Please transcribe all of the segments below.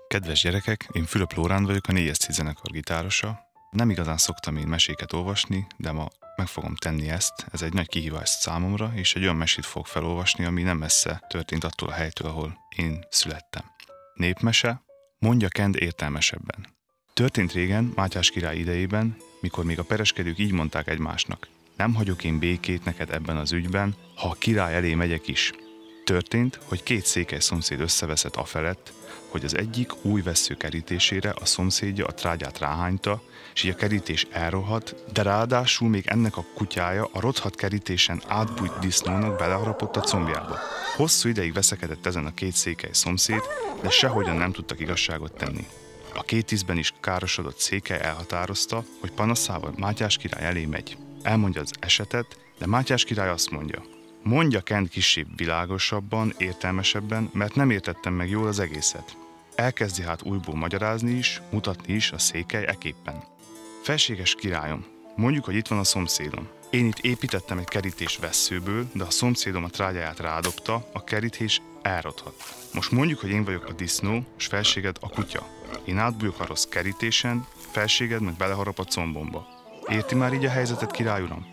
Kedves gyerekek, én Fülöp Lóránd vagyok, a 4-10 zenekar gitárosa. Nem igazán szoktam én meséket olvasni, de ma meg fogom tenni ezt. Ez egy nagy kihívás számomra, és egy olyan mesét fogok felolvasni, ami nem messze történt attól a helytől, ahol én születtem. Népmese, Mondja Kend értelmesebben. Történt régen, Mátyás király idejében, mikor még a pereskedők így mondták egymásnak: nem hagyok én békét neked ebben az ügyben, ha a király elé megyek is. Történt, hogy két székely szomszéd összeveszett afelett, hogy az egyik új vessző kerítésére a szomszédja a trágyát ráhányta, és így a kerítés elrohadt, de ráadásul még ennek a kutyája a rothadt kerítésen átbújt disznónak beleharapott a combjába. Hosszú ideig veszekedett ezen a két székely szomszéd, de sehogyan nem tudtak igazságot tenni. A két ízben is károsodott székely elhatározta, hogy panaszával Mátyás király elé megy. Elmondja az esetet, de Mátyás király azt mondja: mondja Kend kisebb világosabban, értelmesebben, mert nem értettem meg jól az egészet. Elkezdi hát újból magyarázni is, mutatni is a székely eképpen. Felséges királyom, mondjuk, hogy itt van a szomszédom. Én itt építettem egy kerítés vesszőből, de a szomszédom a trágyáját rádobta, a kerítés elrothadt. Most mondjuk, hogy én vagyok a disznó, és felséged a kutya. Én átbújok a rossz kerítésen, felséged meg beleharap a combomba. Érti már így a helyzetet, király uram?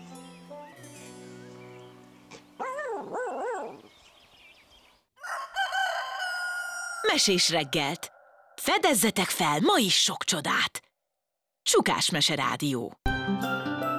Mesés reggelt! Fedezzetek fel ma is sok csodát! Csukás Mese Rádió.